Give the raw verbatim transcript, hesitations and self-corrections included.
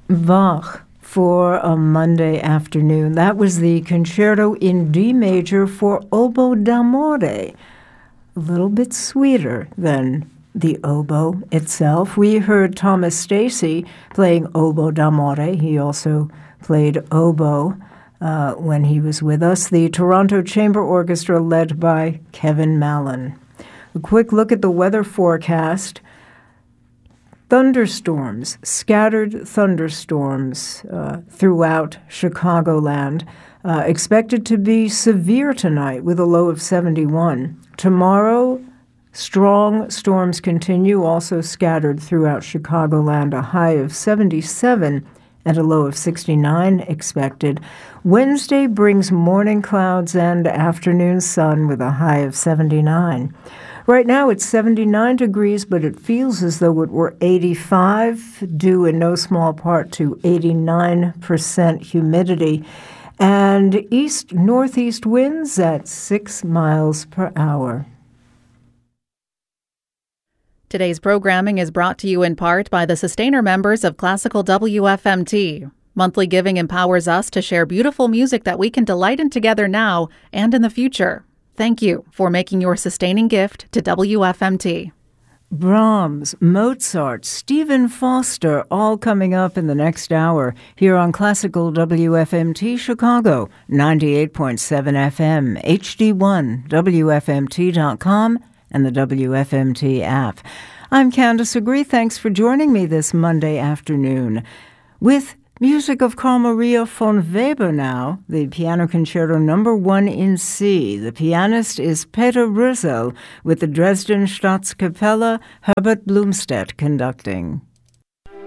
Bach for a Monday afternoon. That was the Concerto in D major for Oboe d'amore. A little bit sweeter than the oboe itself. We heard Thomas Stacy playing Oboe d'amore. He also played oboe uh, when he was with us. The Toronto Chamber Orchestra led by Kevin Mallon. A quick look at the weather forecast. Thunderstorms, scattered thunderstorms uh, throughout Chicagoland. Uh, expected to be severe tonight with a low of seventy-one. Tomorrow, strong storms continue, also scattered throughout Chicagoland, a high of seventy-seven and a low of sixty-nine expected. Wednesday brings morning clouds and afternoon sun with a high of seventy-nine. Right now it's seventy-nine degrees, but it feels as though it were eighty-five, due in no small part to eighty-nine percent humidity, and east-northeast winds at six miles per hour. Today's programming is brought to you in part by the sustainer members of Classical W F M T. Monthly giving empowers us to share beautiful music that we can delight in together now and in the future. Thank you for making your sustaining gift to W F M T. Brahms, Mozart, Stephen Foster, all coming up in the next hour here on Classical W F M T Chicago, ninety-eight point seven F M, H D one, W F M T dot com, and the W F M T app. I'm Candace Agree. Thanks for joining me this Monday afternoon. With music of Carl Maria von Weber now, the Piano Concerto Number One in C. The pianist is Peter Rösel with the Dresden Staatskapelle, Herbert Blumstedt conducting.